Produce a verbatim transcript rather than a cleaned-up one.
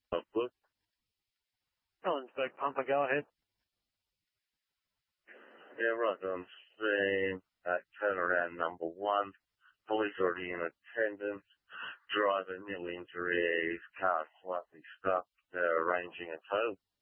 Oh, good. Ellensburg Pumper, go ahead. Yeah, right. I'm seeing at turnaround number one. Police already in attendance. Driver nil injuries. Car slightly stuck. They're arranging a tow.